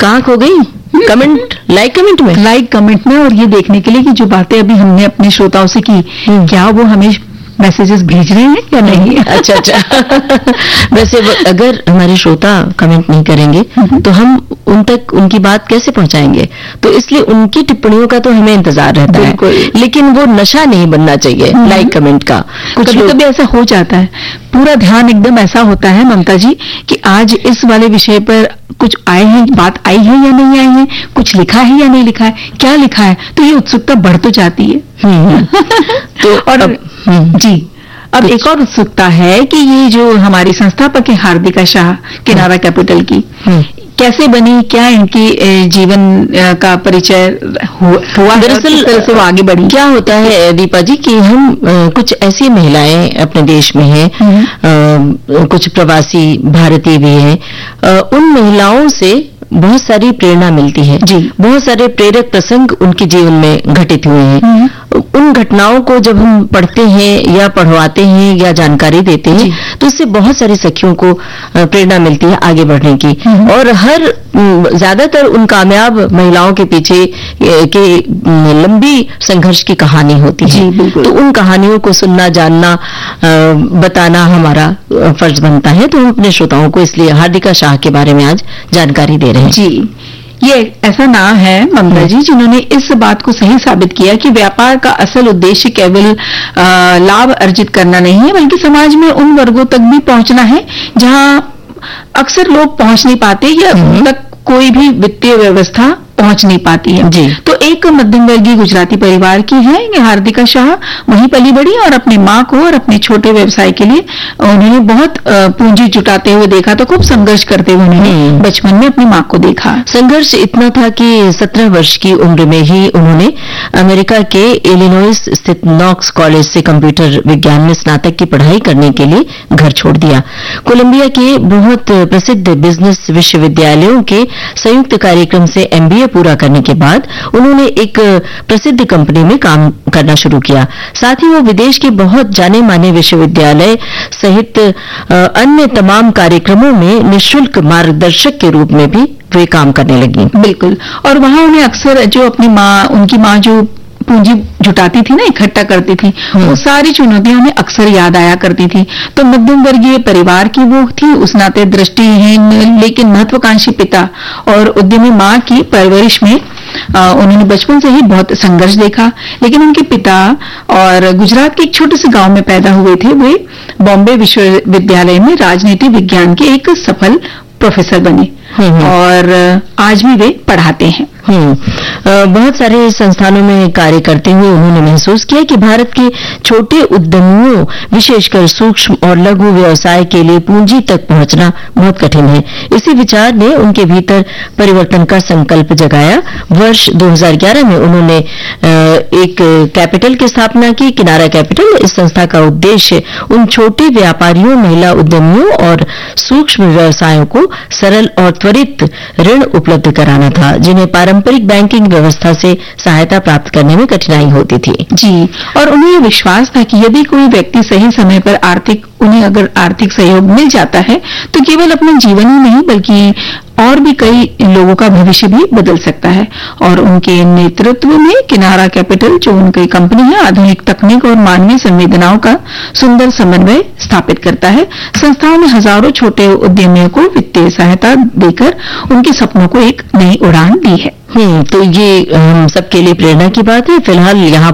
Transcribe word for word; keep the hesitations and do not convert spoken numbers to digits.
कहाँ खो गई? कमेंट, लाइक कमेंट में लाइक कमेंट में और ये देखने के लिए कि जो बातें अभी हमने अपने श्रोताओं से की, क्या वो हमें मैसेजेस भेज रहे हैं या नहीं। अच्छा अच्छा वैसे अगर हमारे श्रोता कमेंट नहीं करेंगे तो हम उन तक उनकी बात कैसे पहुंचाएंगे? तो इसलिए उनकी टिप्पणियों का तो हमें इंतजार रहता है, लेकिन वो नशा नहीं बनना चाहिए लाइक कमेंट का। कभी कभी ऐसा हो जाता है, पूरा ध्यान एकदम ऐसा होता है ममता जी कि आज इस वाले विषय पर कुछ आए हैं, बात आई है या नहीं आई है, कुछ लिखा है या नहीं लिखा है, क्या लिखा है, तो ये उत्सुकता बढ़ तो जाती है। तो और अब, जी अब एक और उत्सुकता है कि ये जो हमारी संस्थापक है हार्दिका शाह किनारा कैपिटल की, कैसे बनी, क्या इनकी जीवन का परिचय हुआ, दरअसल तरह से वो आगे बढ़ी। क्या होता है दीपा जी कि हम कुछ ऐसी महिलाएं अपने देश में हैं, कुछ प्रवासी भारतीय भी हैं, उन महिलाओं से बहुत सारी प्रेरणा मिलती है जी। बहुत सारे प्रेरक प्रसंग उनके जीवन में घटित हुए हैं। उन घटनाओं को जब हम पढ़ते हैं या पढ़वाते हैं या जानकारी देते हैं तो इससे बहुत सारी सखियों को प्रेरणा मिलती है आगे बढ़ने की। और हर ज्यादातर उन कामयाब महिलाओं के पीछे के लंबी संघर्ष की कहानी होती है, तो उन कहानियों को सुनना, जानना, बताना हमारा फर्ज बनता है। तो हम अपने श्रोताओं को इसलिए हार्दिका शाह के बारे में आज जानकारी दे रहे हैं जी। ये ऐसा नाम है ममता जी जिन्होंने इस बात को सही साबित किया कि व्यापार का असल उद्देश्य केवल लाभ अर्जित करना नहीं है, बल्कि समाज में उन वर्गों तक भी पहुंचना है जहां अक्सर लोग पहुंच नहीं पाते या उन तक कोई भी वित्तीय व्यवस्था पहुंच नहीं पाती है जी। तो एक मध्यम वर्गीय गुजराती परिवार की है ये हार्दिका शाह, वहीं पली बड़ी और अपनी माँ को और अपने छोटे व्यवसाय के लिए उन्होंने बहुत पूंजी जुटाते हुए देखा, तो खूब संघर्ष करते हुए उन्होंने बचपन में अपनी माँ को देखा। संघर्ष इतना था कि सत्रह वर्ष की उम्र में ही उन्होंने अमेरिका के इलिनॉइस स्थित नॉक्स कॉलेज से कंप्यूटर विज्ञान में स्नातक की पढ़ाई करने के लिए घर छोड़ दिया। कोलंबिया के बहुत प्रसिद्ध बिजनेस विश्वविद्यालयों के संयुक्त कार्यक्रम से एमबीए पूरा करने के बाद उन्होंने एक प्रसिद्ध कंपनी में काम करना शुरू किया। साथ ही वो विदेश के बहुत जाने माने विश्वविद्यालय सहित अन्य तमाम कार्यक्रमों में निःशुल्क मार्गदर्शक के रूप में भी वे काम करने लगी। बिल्कुल, और वहां उन्हें अक्सर जो अपनी माँ, उनकी माँ जो पूंजी जुटाती थी ना, इकट्ठा करती थी, वो सारी चुनौतियां उन्हें अक्सर याद आया करती थी। तो मध्यम वर्गीय परिवार की वो थी, उस नाते दृष्टिहीन लेकिन महत्वाकांक्षी पिता और उद्यमी माँ की परवरिश में आ, उन्होंने बचपन से ही बहुत संघर्ष देखा। लेकिन उनके पिता और गुजरात के एक छोटे से गांव में पैदा हुए थे, वे बॉम्बे विश्वविद्यालय में राजनीति विज्ञान के एक सफल प्रोफेसर बने और आज भी वे पढ़ाते हैं। बहुत सारे संस्थानों में कार्य करते हुए उन्होंने महसूस किया कि भारत के छोटे उद्यमियों, विशेषकर सूक्ष्म और लघु व्यवसाय के लिए पूंजी तक पहुंचना बहुत कठिन है। इसी विचार ने उनके भीतर परिवर्तन का संकल्प जगाया। वर्ष दो हज़ार ग्यारह में उन्होंने एक कैपिटल की स्थापना की, किनारा कैपिटल। इस संस्था का उद्देश्य उन छोटे व्यापारियों, महिला उद्यमियों और सूक्ष्म व्यवसायों को सरल और त्वरित ऋण उपलब्ध कराना था, जिन्हें पारंपरिक बैंकिंग व्यवस्था से सहायता प्राप्त करने में कठिनाई होती थी जी। और उन्हें यह विश्वास था कि यदि कोई व्यक्ति सही समय पर आर्थिक उन्हें अगर आर्थिक सहयोग मिल जाता है तो केवल अपना जीवन ही नहीं बल्कि और भी कई लोगों का भविष्य भी बदल सकता है। और उनके नेतृत्व में किनारा कैपिटल, जो उनकी कंपनी है, आधुनिक तकनीक और मानवीय संवेदनाओं का सुंदर समन्वय स्थापित करता है। संस्थाओं ने हजारों छोटे उद्यमियों को वित्तीय सहायता देकर उनके सपनों को एक नई उड़ान दी है। हम्म तो ये हम सबके लिए प्रेरणा की बात है। फिलहाल यहाँ